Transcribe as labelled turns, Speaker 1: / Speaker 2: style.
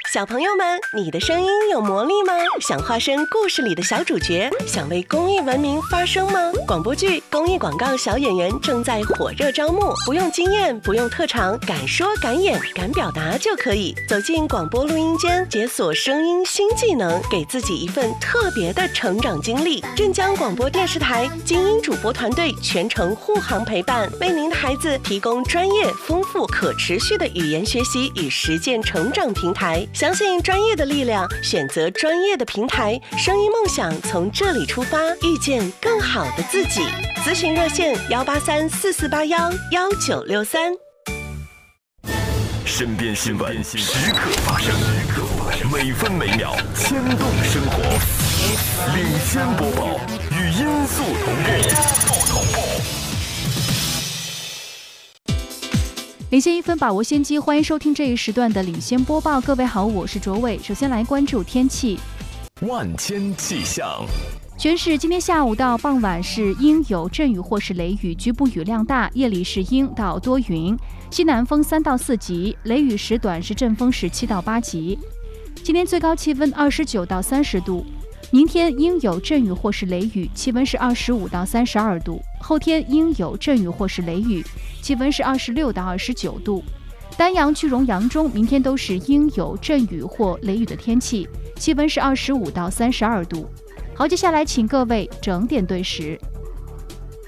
Speaker 1: 小朋友们，你的声音有魔力吗？想化身故事里的小主角，想为公益文明发声吗？广播剧、公益广告小演员正在火热招募，不用经验，不用特长，敢说敢演敢表达就可以。走进广播录音间，解锁声音新技能，给自己一份特别的成长经历。镇江广播电视台精英主播团队全程护航陪伴，为您的孩子提供专业、丰富、可持续的语言学习与实践成长平台。相信专业的力量，选择专业的平台，声音梦想从这里出发，遇见更好的自己。咨询热线18344811963。
Speaker 2: 身边新闻时刻发生，每分每秒牵动生活。领先播报，与音速同步。
Speaker 3: 领先1分，把握先机，欢迎收听这一时段的领先播报。各位好，我是卓伟。首先来关注天气。
Speaker 2: 万千气象。
Speaker 3: 全市今天下午到傍晚是阴有阵雨或是雷雨，局部雨量大；夜里是阴到多云，西南风3到4级，雷雨时短时阵风是7到8级。今天最高气温29到30度，明天阴有阵雨或是雷雨，气温是25到32度；后天阴有阵雨或是雷雨，气温是26到29度。丹阳、句容、扬中明天都是阴有阵雨或雷雨的天气，气温是25到32度。好，接下来请各位整点对时。